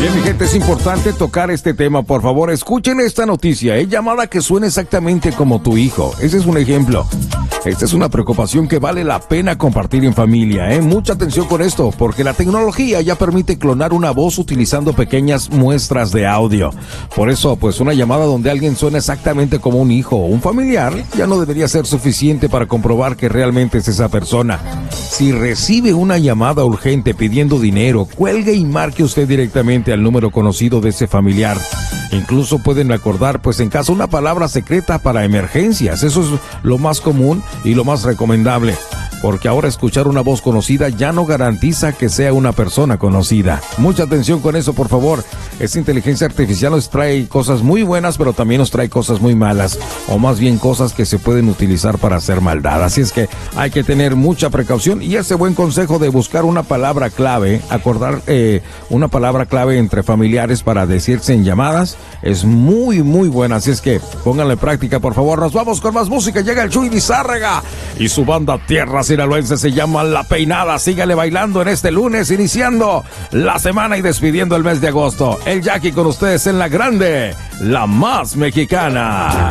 Bien, mi gente, es importante tocar este tema. Por favor, escuchen esta noticia. Es llamada que suene exactamente como tu hijo. Ese es un ejemplo. Esta es una preocupación que vale la pena compartir en familia, ¿eh? Mucha atención con esto, porque la tecnología ya permite clonar una voz utilizando pequeñas muestras de audio. Por eso, pues una llamada donde alguien suena exactamente como un hijo o un familiar ya no debería ser suficiente para comprobar que realmente es esa persona. Si recibe una llamada urgente pidiendo dinero, cuelgue y marque usted directamente al número conocido de ese familiar. Incluso pueden acordar, pues en caso, una palabra secreta para emergencias. Eso es lo más común y lo más recomendable, porque ahora escuchar una voz conocida ya no garantiza que sea una persona conocida. Mucha atención con eso, por favor. Esta inteligencia artificial nos trae cosas muy buenas, pero también nos trae cosas muy malas, o más bien cosas que se pueden utilizar para hacer maldad. Así es que hay que tener mucha precaución, y ese buen consejo de buscar una palabra clave, acordar una palabra clave entre familiares para decirse en llamadas, es muy buena. Así es que pónganlo en práctica, por favor. Nos vamos con más música. Llega el Chuy Lizárraga y su banda Tierra Sinaloense, se llama La Peinada. Sígale bailando en este lunes, iniciando la semana y despidiendo el mes de agosto. El Jackie con ustedes en la grande, la más mexicana.